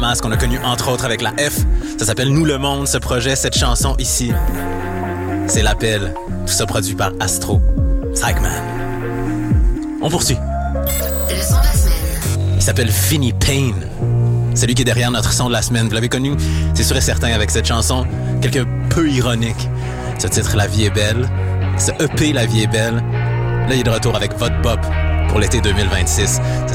Ce qu'on a connu entre autres avec la F. Ça s'appelle Nous le monde, ce projet, cette chanson ici. C'est l'appel. Tout ça produit par Astro. Psychman. On poursuit. Le son de la semaine. Il s'appelle Vinnie Payne. C'est lui qui est derrière notre son de la semaine. Vous l'avez connu, c'est sûr et certain, avec cette chanson quelque peu ironique. Ce titre, La vie est belle. Ce EP, La vie est belle. Là, il est de retour avec Votre Bop pour l'été 2026.